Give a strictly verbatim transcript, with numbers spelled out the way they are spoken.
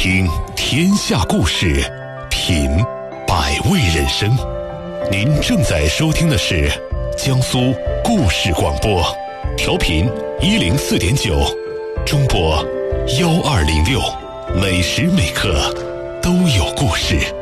听天下故事，品百味人生。您正在收听的是江苏故事广播，调频一零四点九，中波幺二零六，每时每刻都有故事。